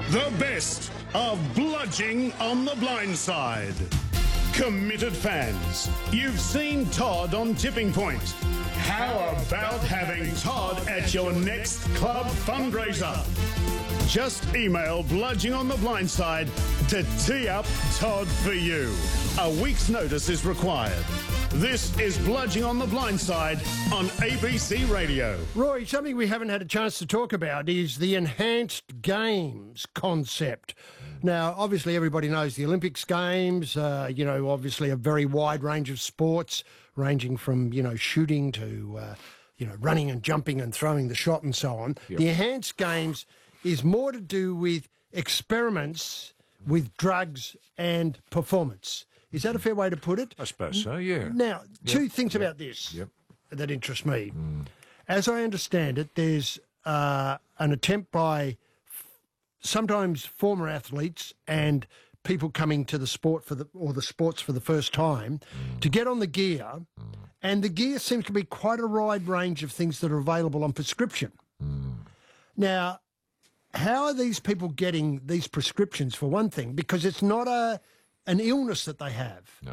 The best of Bludging on the Blind Side. Committed fans, you've seen Todd on Tipping Point. How about having Todd at your next club fundraiser? Just email Bludging on the Blind Side to tee up Todd for you. A week's notice is required. This is Bludging on the Blind Side on ABC Radio. Roy, something we haven't had a chance to talk about is the enhanced games concept. Now, obviously, everybody knows the Olympics games, obviously a very wide range of sports, ranging from, shooting to, running and jumping and throwing the shot and so on. Yep. The enhanced games is more to do with experiments with drugs and performance. Is that a fair way to put it? I suppose so, yeah. Now, two things about this that interest me. As I understand it, there's an attempt by sometimes former athletes and people coming to the sport the sports for the first time to get on the gear, and the gear seems to be quite a wide range of things that are available on prescription. Now, how are these people getting these prescriptions, for one thing? Because it's not an illness that they have.